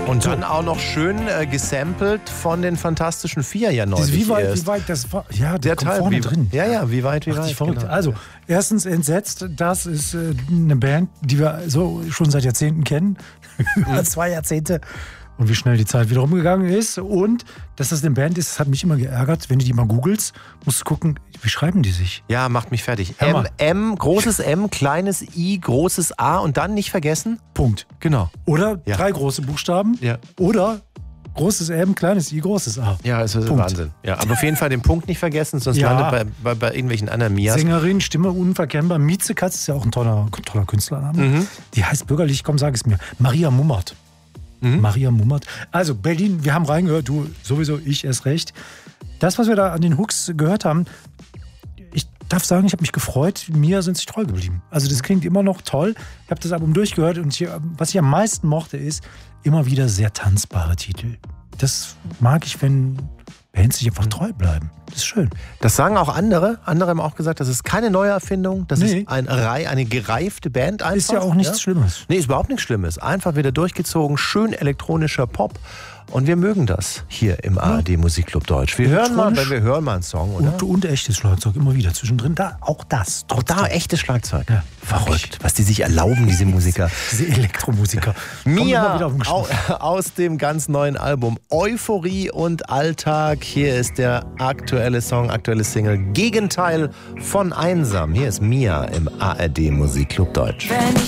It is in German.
Und dann auch noch schön gesampelt von den Fantastischen Vier ja neulich. Wie weit das war? Ja, der Teil vorne drin. Ja, wie weit. Verrückt. Genau. Also, erstens entsetzt, das ist eine Band, die wir so schon seit Jahrzehnten kennen. Über 2 Jahrzehnte. Und wie schnell die Zeit wieder rumgegangen ist. Und dass das eine Band ist, das hat mich immer geärgert. Wenn du die mal googelst, musst du gucken, wie schreiben die sich? Ja, macht mich fertig. M, großes M, kleines I, großes A und dann nicht vergessen? Punkt. Genau. Oder 3 große Buchstaben. Ja. Oder großes M, kleines I, großes A. Ja, das ist Wahnsinn. Ja, aber auf jeden Fall den Punkt nicht vergessen, sonst landet bei irgendwelchen anderen Mias. Sängerin, Stimme unverkennbar. Miezekatz ist ja auch ein toller Künstlername. Mhm. Die heißt bürgerlich, komm, sag es mir, Maria Mummert. Maria Mummert. Also Berlin, wir haben reingehört, du sowieso, ich erst recht. Das, was wir da an den Hooks gehört haben, ich darf sagen, ich habe mich gefreut, mir sind sie treu geblieben. Also das klingt immer noch toll. Ich habe das Album durchgehört und was ich am meisten mochte, ist immer wieder sehr tanzbare Titel. Das mag ich, wenn Bands sich einfach treu bleiben. Das ist schön. Das sagen auch andere. Andere haben auch gesagt, das ist keine Neuerfindung. Das ist eine gereifte Band einfach. Ist ja auch nichts Schlimmes. Nee, ist überhaupt nichts Schlimmes. Einfach wieder durchgezogen, schön elektronischer Pop. Und wir mögen das hier im ARD Musikclub Deutsch. Wir hören mal einen Song, oder? Und echtes Schlagzeug immer wieder zwischendrin. Auch da echtes Schlagzeug. Ja, verrückt, was die sich erlauben, diese Musiker. Diese Elektromusiker. Mia aus dem ganz neuen Album Euphorie und Alltag. Hier ist der aktuelle Song, aktuelle Single Gegenteil von Einsam. Hier ist Mia im ARD Musikclub Deutsch. Wenn ich